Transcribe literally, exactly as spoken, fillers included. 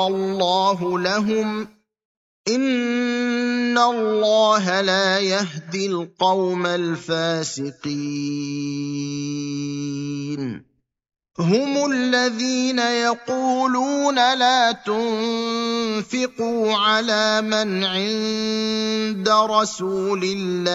الله لهم إن الله لا يهدي القوم الفاسقين هم الذين يقولون لا تنفقوا على من عند رسول الله